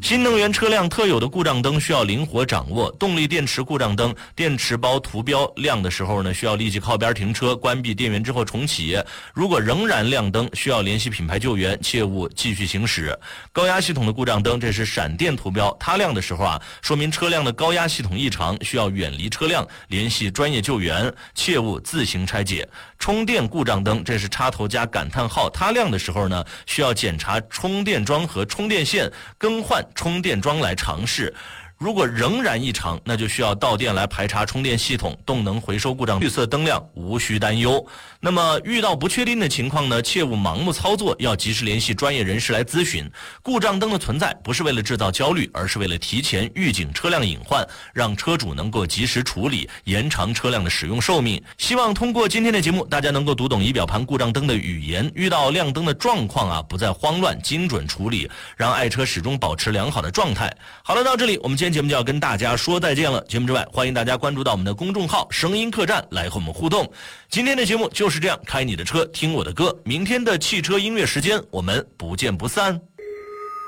新能源车辆特有的故障灯需要灵活掌握，动力电池故障灯电池包图标亮的时候呢，需要立即靠边停车，关闭电源之后重启。如果仍然亮灯，需要联系品牌救援，切勿继续行驶。高压系统的故障灯，这是闪电图标，它亮的时候说明车辆的高压系统异常，需要远离车辆，联系专业救援，切勿自行拆解。充电故障灯，这是插头加感叹号，它亮的时候呢，需要检查充电桩和充电线，更换充电桩来尝试。如果仍然异常，那就需要到店来排查充电系统。动能回收故障绿色灯亮，无需担忧。那么遇到不确定的情况呢，切勿盲目操作，要及时联系专业人士来咨询。故障灯的存在不是为了制造焦虑，而是为了提前预警车辆隐患，让车主能够及时处理，延长车辆的使用寿命。希望通过今天的节目，大家能够读懂仪表盘故障灯的语言，遇到亮灯的状况不再慌乱，精准处理，让爱车始终保持良好的状态。好了，到这里我们今天节目就要跟大家说再见了。节目之外，欢迎大家关注到我们的公众号声音客栈来和我们互动。今天的节目就是这样，开你的车听我的歌，明天的汽车音乐时间我们不见不散。